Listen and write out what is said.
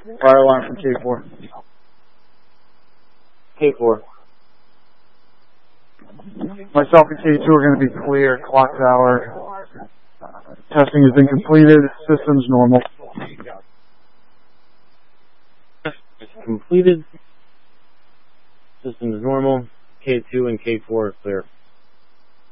Fire alarm from K4. K4. Myself and K2 are going to be clear. Clock tower. Testing has been completed. Systems normal. Completed. System is normal. K2 and K4 are clear.